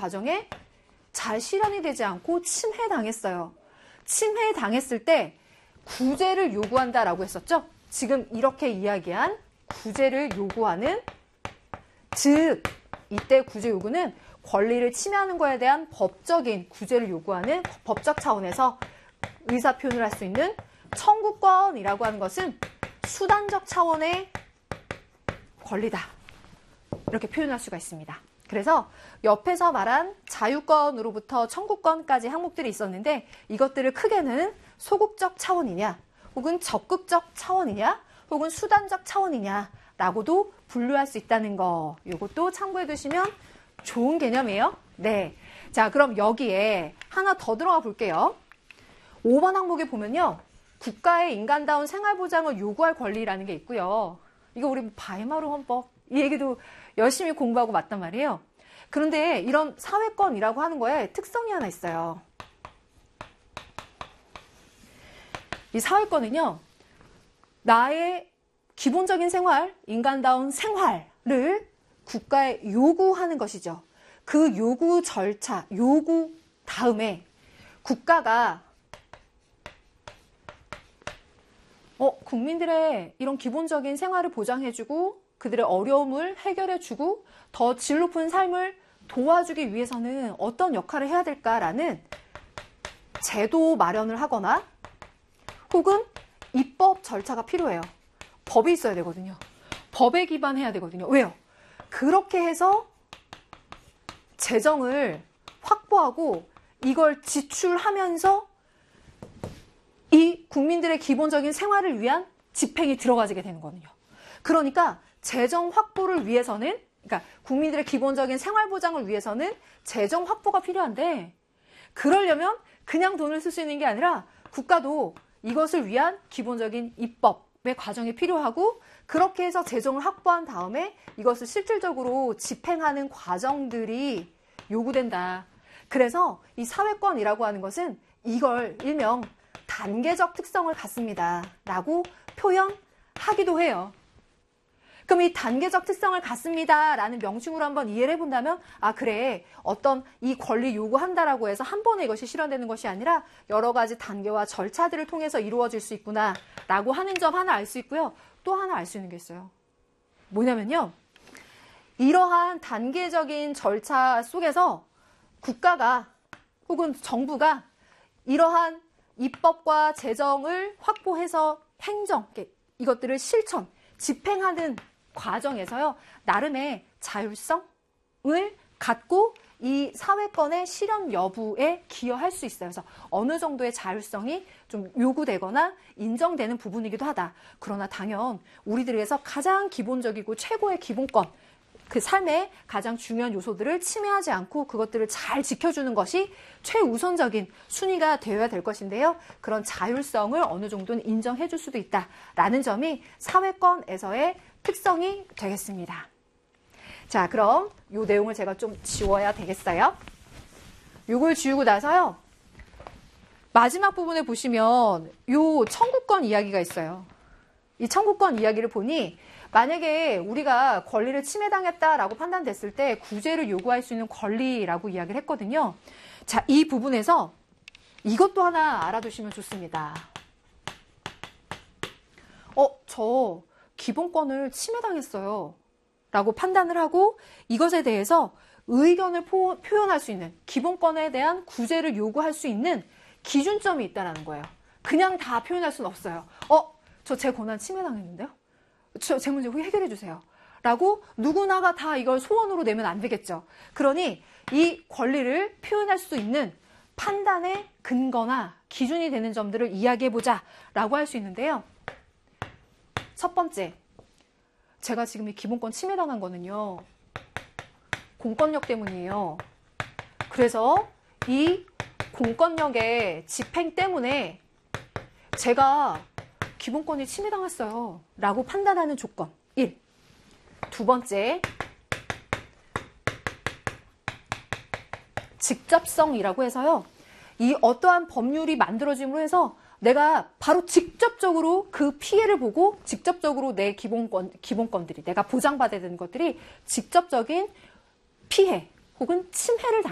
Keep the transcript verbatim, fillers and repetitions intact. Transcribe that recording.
과정에 잘 실현이 되지 않고 침해당했어요. 침해당했을 때 구제를 요구한다라고 했었죠. 지금 이렇게 이야기한 구제를 요구하는, 즉 이때 구제 요구는 권리를 침해하는 거에 대한 법적인 구제를 요구하는 법적 차원에서 의사 표현을 할 수 있는 청구권이라고 하는 것은 수단적 차원의 권리다. 이렇게 표현할 수가 있습니다. 그래서 옆에서 말한 자유권으로부터 청구권까지 항목들이 있었는데 이것들을 크게는 소극적 차원이냐 혹은 적극적 차원이냐 혹은 수단적 차원이냐라고도 분류할 수 있다는 거. 이것도 참고해 두시면 좋은 개념이에요. 네. 자, 그럼 여기에 하나 더 들어가 볼게요. 오 번 항목에 보면요. 국가의 인간다운 생활보장을 요구할 권리라는 게 있고요. 이거 우리 바이마르 헌법 이 얘기도 열심히 공부하고 맞단 말이에요. 그런데 이런 사회권이라고 하는 거에 특성이 하나 있어요. 이 사회권은요. 나의 기본적인 생활, 인간다운 생활을 국가에 요구하는 것이죠. 그 요구 절차, 요구 다음에 국가가 어, 국민들의 이런 기본적인 생활을 보장해주고 그들의 어려움을 해결해주고 더 질 높은 삶을 도와주기 위해서는 어떤 역할을 해야 될까라는 제도 마련을 하거나 혹은 입법 절차가 필요해요. 법이 있어야 되거든요. 법에 기반해야 되거든요. 왜요? 그렇게 해서 재정을 확보하고 이걸 지출하면서 이 국민들의 기본적인 생활을 위한 집행이 들어가게 되는 거거든요. 그러니까 재정 확보를 위해서는, 그러니까 국민들의 기본적인 생활 보장을 위해서는 재정 확보가 필요한데 그러려면 그냥 돈을 쓸 수 있는 게 아니라 국가도 이것을 위한 기본적인 입법의 과정이 필요하고 그렇게 해서 재정을 확보한 다음에 이것을 실질적으로 집행하는 과정들이 요구된다. 그래서 이 사회권이라고 하는 것은 이걸 일명 단계적 특성을 갖습니다. 라고 표현하기도 해요. 그럼 이 단계적 특성을 갖습니다. 라는 명칭으로 한번 이해를 해본다면 아 그래 어떤 이 권리 요구한다라고 해서 한 번에 이것이 실현되는 것이 아니라 여러 가지 단계와 절차들을 통해서 이루어질 수 있구나 라고 하는 점 하나 알 수 있고요. 또 하나 알 수 있는 게 있어요. 뭐냐면요. 이러한 단계적인 절차 속에서 국가가 혹은 정부가 이러한 입법과 재정을 확보해서 행정, 이것들을 실천, 집행하는 과정에서요. 나름의 자율성을 갖고 이 사회권의 실현 여부에 기여할 수 있어요. 그래서 어느 정도의 자율성이 좀 요구되거나 인정되는 부분이기도 하다. 그러나 당연 우리들에게서 가장 기본적이고 최고의 기본권, 그 삶의 가장 중요한 요소들을 침해하지 않고 그것들을 잘 지켜주는 것이 최우선적인 순위가 되어야 될 것인데요. 그런 자율성을 어느 정도는 인정해 줄 수도 있다라는 점이 사회권에서의 특성이 되겠습니다. 자, 그럼 이 내용을 제가 좀 지워야 되겠어요. 이걸 지우고 나서요. 마지막 부분에 보시면 이 청구권 이야기가 있어요. 이 청구권 이야기를 보니 만약에 우리가 권리를 침해당했다라고 판단됐을 때 구제를 요구할 수 있는 권리라고 이야기를 했거든요. 자, 이 부분에서 이것도 하나 알아두시면 좋습니다. 어, 저 기본권을 침해당했어요. 라고 판단을 하고 이것에 대해서 의견을 포, 표현할 수 있는 기본권에 대한 구제를 요구할 수 있는 기준점이 있다는 거예요. 그냥 다 표현할 수는 없어요. 어, 저 제 권한 침해당했는데요? 저, 제 문제 해결해 주세요. 라고 누구나가 다 이걸 소원으로 내면 안 되겠죠. 그러니 이 권리를 표현할 수 있는 판단의 근거나 기준이 되는 점들을 이야기해보자 라고 할 수 있는데요. 첫 번째, 제가 지금 이 기본권 침해당한 거는요. 공권력 때문이에요. 그래서 이 공권력의 집행 때문에 제가 기본권이 침해당했어요. 라고 판단하는 조건. 일. 두 번째, 직접성이라고 해서요. 이 어떠한 법률이 만들어짐으로 해서 내가 바로 직접적으로 그 피해를 보고 직접적으로 내 기본권, 기본권들이 내가 보장받아야 되는 것들이 직접적인 피해 혹은 침해를